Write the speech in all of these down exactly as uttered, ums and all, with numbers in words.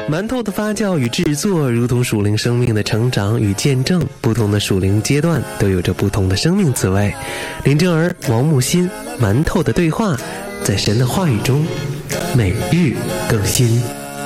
馒头的发酵与制作如同属灵生命的成长与见证，不同的属灵阶段都有着不同的生命滋味。林正儿、王木心，馒头的对话，在神的话语中每日更新。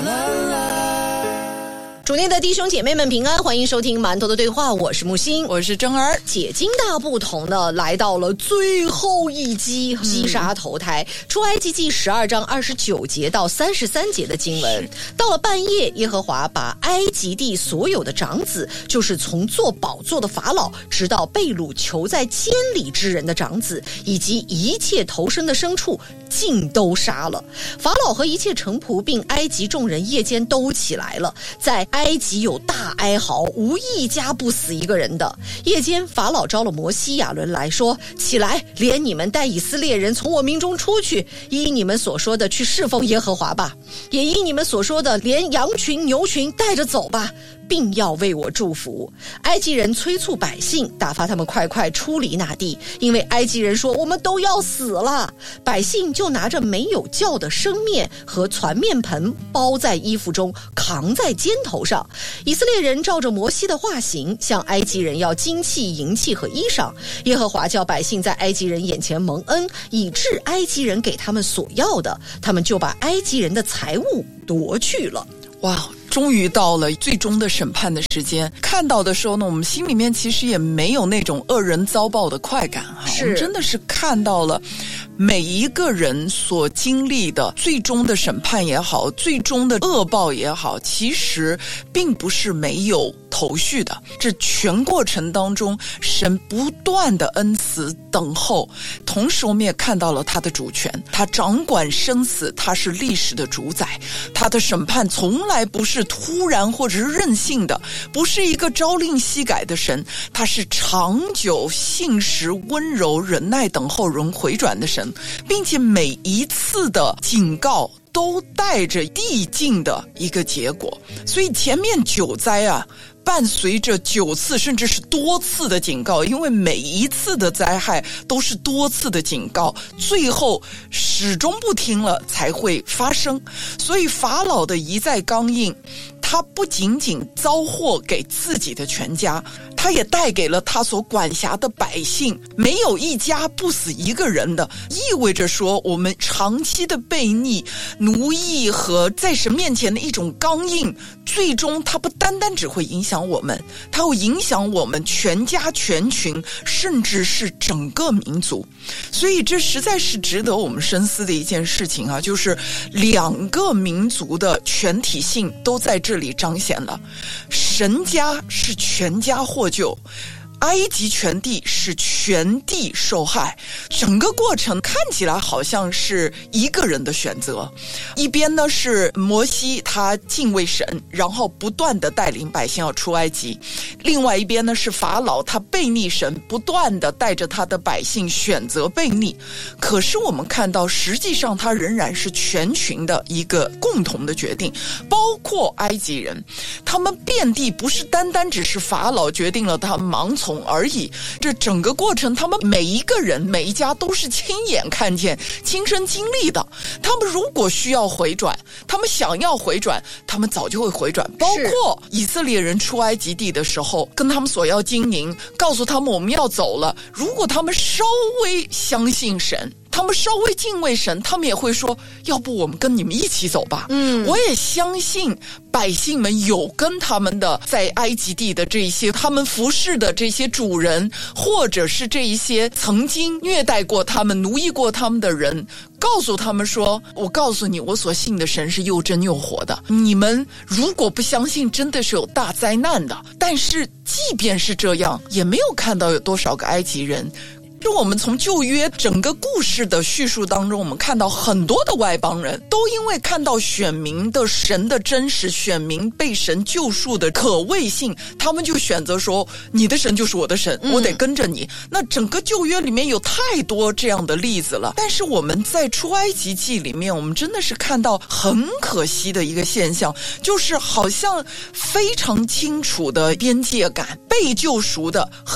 主内的弟兄姐妹们平安，欢迎收听馒头的对话，我是木星， 我是真儿。 解经大不同的来到了最后一击，西沙投胎、嗯、出埃及记十二章二十九节到三十三节的经文。到了半夜，耶和华把埃及地所有的长子，就是从做宝座的法老直到被掳囚在监里之人的长子，以及一切投生的牲畜尽都杀了。法老和一切臣仆并埃及众人夜间都起来了，在埃及有大哀嚎，无一家不死一个人的。夜间法老招了摩西亚伦来说，起来，连你们带以色列人从我民中出去，依你们所说的去侍奉耶和华吧，也依你们所说的连羊群牛群带着走吧，并要为我祝福。埃及人催促百姓，打发他们快快出离那地，因为埃及人说我们都要死了。百姓就拿着没有酵的生面和攒面盆，包在衣服中，扛在肩头上。以色列人照着摩西的话行，向埃及人要金器、银器和衣裳。耶和华叫百姓在埃及人眼前蒙恩，以致埃及人给他们所要的，他们就把埃及人的财物夺去了。 哇，终于到了最终的审判的时间。看到的时候呢，我们心里面其实也没有那种恶人遭报的快感啊，我们真的是看到了每一个人所经历的最终的审判也好，最终的恶报也好，其实并不是没有头绪的。这全过程当中，神不断的恩慈等候，同时我们也看到了他的主权，他掌管生死，他是历史的主宰，他的审判从来不是突然或者是任性的，不是一个朝令夕改的神，他是长久信实温柔忍耐等候人回转的神，并且每一次的警告都带着递进的一个结果。所以前面九灾啊，伴随着九次甚至是多次的警告，因为每一次的灾害都是多次的警告，最后始终不听了才会发生。所以法老的一再刚硬，他不仅仅遭祸给自己的全家，他也带给了他所管辖的百姓，没有一家不死一个人的，意味着说我们长期的悖逆、奴役和在神面前的一种刚硬，最终它不单单只会影响我们，它会影响我们全家全群，甚至是整个民族。所以这实在是值得我们深思的一件事情啊，就是两个民族的全体性都在这里彰显了。神家是全家获救，埃及全地是全地受害，整个过程看起来好像是一个人的选择。一边呢是摩西他敬畏神，然后不断的带领百姓要出埃及；另外一边呢是法老，他悖逆神，不断的带着他的百姓选择悖逆。可是我们看到实际上他仍然是全群的一个共同的决定，包括埃及人，他们遍地不是单单只是法老决定了他们盲从而已，这整个过程他们每一个人每一家都是亲眼看见亲身经历的。他们如果需要回转，他们想要回转，他们早就会回转。包括以色列人出埃及地的时候，跟他们索要金银，告诉他们我们要走了，如果他们稍微相信神，他们稍微敬畏神，他们也会说要不我们跟你们一起走吧。嗯，我也相信百姓们有跟他们的在埃及地的这些他们服侍的这些主人，或者是这一些曾经虐待过他们奴役过他们的人，告诉他们说，我告诉你，我所信的神是又真又活的，你们如果不相信，真的是有大灾难的。但是即便是这样，也没有看到有多少个埃及人。就我们从旧约整个故事的叙述当中，我们看到很多的外邦人都因为看到选民的神的真实，选民被神救赎的可畏性，他们就选择说你的神就是我的神，我得跟着你、嗯、那整个旧约里面有太多这样的例子了。但是我们在出埃及记里面，我们真的是看到很可惜的一个现象，就是好像非常清楚的边界感，被救赎的和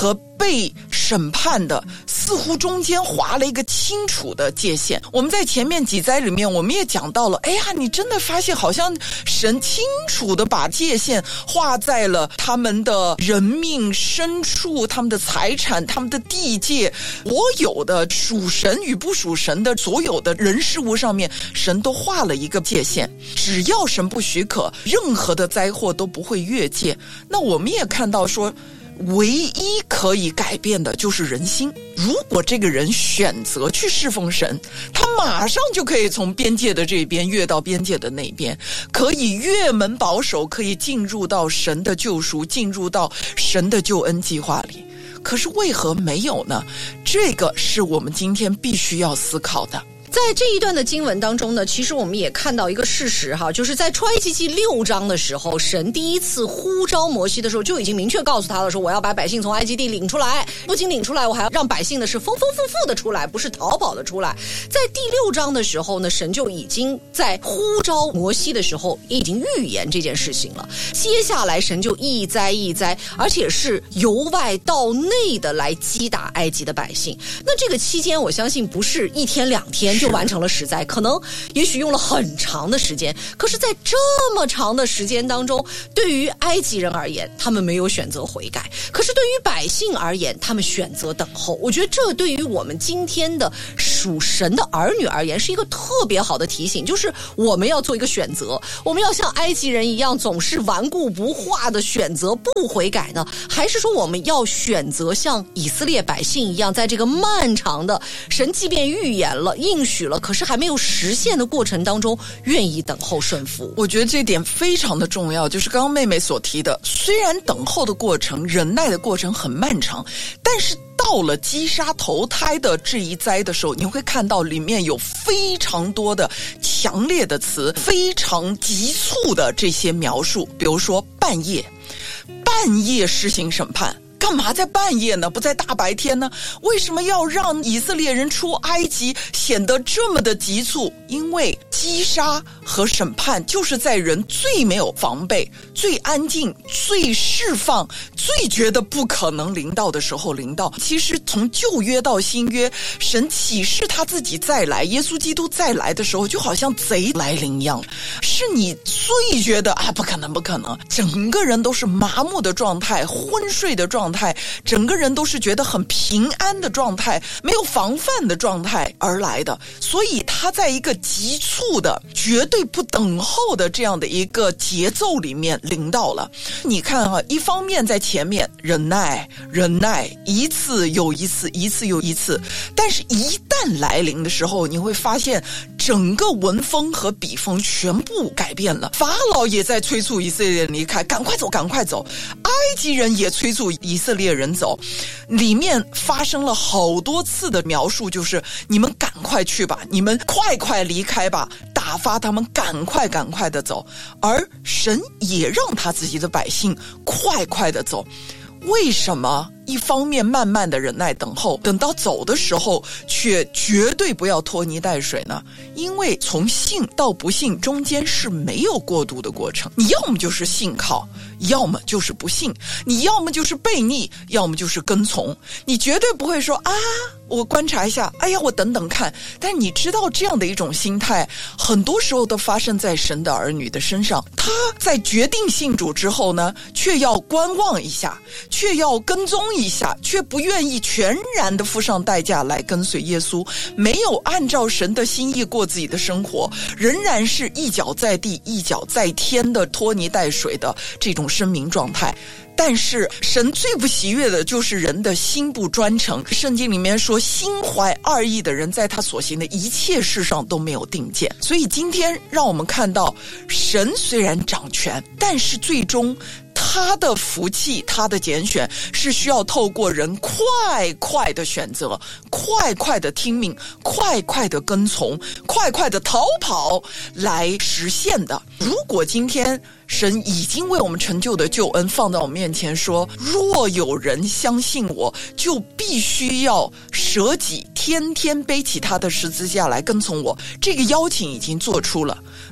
被审判的，似乎中间划了一个清楚的界限。我们在前面几灾里面我们也讲到了，哎呀，你真的发现好像神清楚的把界限画在了他们的人命、牲畜、他们的财产、他们的地界，所有的属神与不属神的所有的人事物上面，神都画了一个界限，只要神不许可，任何的灾祸都不会越界。那我们也看到说，唯一可以改变的就是人心。如果这个人选择去侍奉神，他马上就可以从边界的这边越到边界的那边，可以越门保守，可以进入到神的救赎，进入到神的救恩计划里。可是为何没有呢？这个是我们今天必须要思考的。 在这一段的经文当中呢，其实我们也看到一个事实哈，就是在出埃及记六章的时候，神第一次呼召摩西的时候，就已经明确告诉他了，说我要把百姓从埃及地领出来，不仅领出来，我还要让百姓的是丰丰富富的出来，不是逃跑的出来。在第六章的时候呢，神就已经在呼召摩西的时候已经预言这件事情了。接下来神就一灾一灾，而且是由外到内的来击打埃及的百姓。那这个期间，我相信不是一天两天就完成了十灾，可能也许用了很长的时间。可是在这么长的时间当中，对于埃及人而言，他们没有选择悔改，可是对于百姓而言，他们选择等候。我觉得这对于我们今天的属神的儿女而言是一个特别好的提醒，就是我们要做一个选择，我们要像埃及人一样总是顽固不化的选择不悔改呢，还是说我们要选择像以色列百姓一样，在这个漫长的神即便预言了应许了，可是还没有实现的过程当中，愿意等候顺服。 我觉得这点非常的重要，就是刚刚妹妹所提的，虽然等候的过程、忍耐的过程很漫长，但是到了击杀头胎的这一灾的时候，你会看到里面有非常多的强烈的词，非常急促的这些描述。比如说半夜，半夜施行审判，干嘛在半夜呢？不在大白天呢？为什么要让以色列人出埃及显得这么的急促？因为击杀和审判就是在人最没有防备、最安静、最释放、最觉得不可能临到的时候临到。其实从旧约到新约，神启示他自己再来，耶稣基督再来的时候，就好像贼来临一样，是你最觉得啊不可能不可能，整个人都是麻木的状态、昏睡的状态，整个人都是觉得很平安的状态，没有防范的状态而来的。所以他在一个急促的、绝对不等候的这样的一个节奏里面临到了。你看啊，一方面在前面忍耐忍耐，一次又一次，一次又一次，但是一旦来临的时候，你会发现整个文风和笔锋全部改变了。法老也在催促以色列人离开，赶快走赶快走，埃及人也催促以色列人走，里面发生了好多次的描述，就是你们赶快去吧，你们快快离开吧，打发他们赶快赶快的走。而神也让他自己的百姓快快的走。为什么一方面慢慢的忍耐等候，等到走的时候却绝对不要拖泥带水呢？因为从信到不信中间是没有过渡的过程，你要么就是信靠，要么就是不信，你要么就是悖逆，要么就是跟从。你绝对不会说啊我观察一下，哎呀我等等看。但是你知道这样的一种心态很多时候都发生在神的儿女的身上，他在决定信主之后呢，却要观望一下，却要跟踪一下，却不愿意全然的付上代价来跟随耶稣，没有按照神的心意过自己的生活，仍然是一脚在地一脚在天的拖泥带水的这种生命状态。但是神最不喜悦的就是人的心不专诚，圣经里面说心怀二意的人在他所行的一切事上都没有定见。所以今天让我们看到，神虽然掌权，但是最终他的福气，他的拣选是需要透过人快快的选择，快快的听命，快快的跟从，快快的逃跑来实现的。如果今天神已经为我们成就的救恩放在我们面前，说若有人相信我，就必须要舍己，天天背起他的十字架来跟从我，这个邀请已经做出了。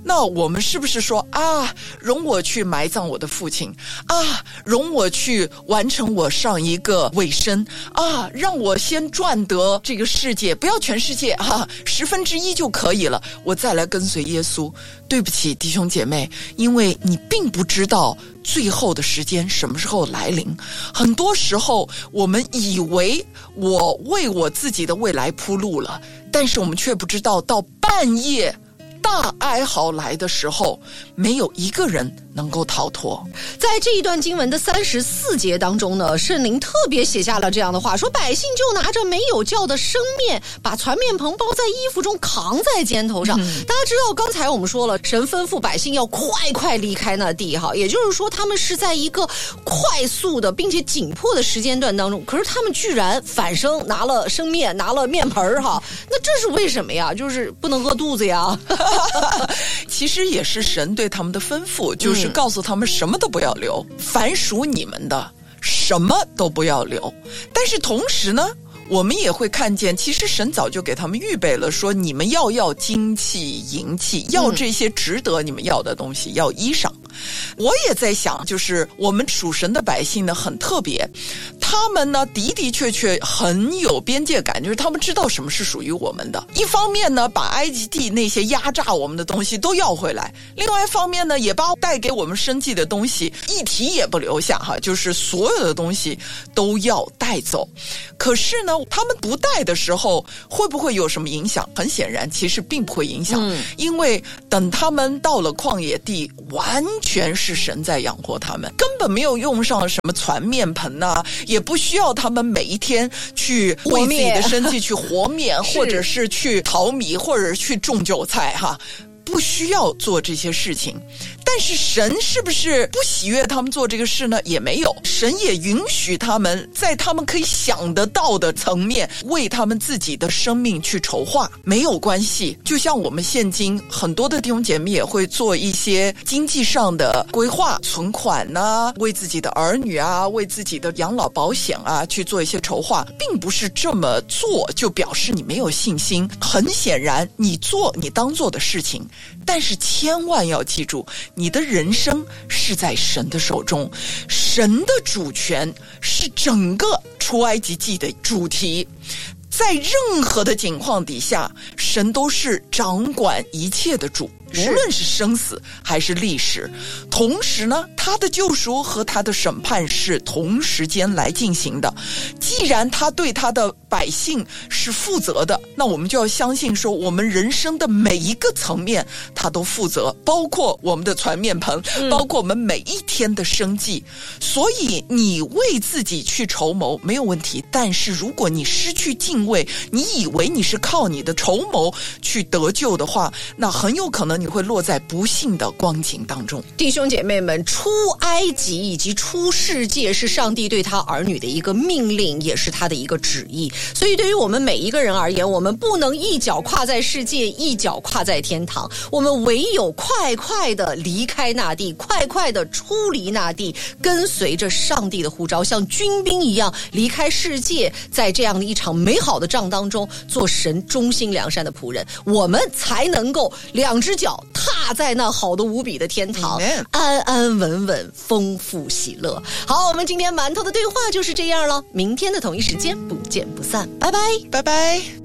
那我们是不是说啊，容我去埋葬我的父亲啊，容我去完成我上一个尾声啊，让我先赚得这个世界，不要全世界啊，十分之一就可以了，我再来跟随耶稣。对不起弟兄姐妹，因为你并不知道最后的时间什么时候来临。很多时候我们以为我为我自己的未来铺路了，但是我们却不知道到半夜大哀嚎来的时候，没有一个人能够逃脱。 在这一段经文的三十四节当中呢，圣灵特别写下了这样的话，说百姓就拿着没有酵的生面，把传面棚包在衣服中，扛在肩头上、嗯、大家知道刚才我们说了，神吩咐百姓要快快离开那地哈，也就是说他们是在一个快速的并且紧迫的时间段当中，可是他们居然反生拿了生面，拿了面盆哈，那这是为什么呀？就是不能饿肚子呀其实也是神对他们的吩咐，就是告诉他们什么都不要留、嗯、凡属你们的什么都不要留。但是同时呢，我们也会看见其实神早就给他们预备了，说你们要要金器银器，要这些值得你们要的东西，要衣裳。我也在想，就是我们属神的百姓呢很特别，他们呢的的确确很有边界感，就是他们知道什么是属于我们的。一方面呢，把埃及地那些压榨我们的东西都要回来，另外一方面呢，也把带给我们生计的东西一提也不留下哈，就是所有的东西都要带走。可是呢，他们不带的时候会不会有什么影响？很显然其实并不会影响、嗯、因为等他们到了旷野地，完全是神在养活他们，根本没有用上什么攒面盆啊，也不需要他们每一天去为自己的生计去和面或者是去淘米或者去种韭菜哈，不需要做这些事情。但是神是不是不喜悦他们做这个事呢？也没有，神也允许他们在他们可以想得到的层面为他们自己的生命去筹划，没有关系。就像我们现今很多的弟兄姐妹也会做一些经济上的规划，存款啊，为自己的儿女啊，为自己的养老保险啊去做一些筹划，并不是这么做就表示你没有信心。很显然你做你当做的事情，但是千万要记住，你的人生是在神的手中，神的主权是整个出埃及记的主题。在任何的境况底下，神都是掌管一切的主，无论是生死还是历史。同时呢，他的救赎和他的审判是同时间来进行的。既然他对他的百姓是负责的，那我们就要相信说，我们人生的每一个层面他都负责，包括我们的攒面盆、嗯、包括我们每一天的生计。所以你为自己去筹谋没有问题，但是如果你失去敬畏，你以为你是靠你的筹谋去得救的话，那很有可能你会落在不幸的光景当中。 弟兄姐妹们，出埃及以及出世界是上帝对他儿女的一个命令，也是他的一个旨意。所以对于我们每一个人而言，我们不能一脚跨在世界，一脚跨在天堂，我们唯有快快的离开那地，快快的出离那地，跟随着上帝的呼召，像军兵一样离开世界，在这样的一场美好的仗当中做神忠心良善的仆人，我们才能够两只脚踏在那好的无比的天堂，安安稳稳，丰富喜乐。好，我们今天馒头的对话就是这样了，明天的同一时间不见不散，拜拜， 拜拜。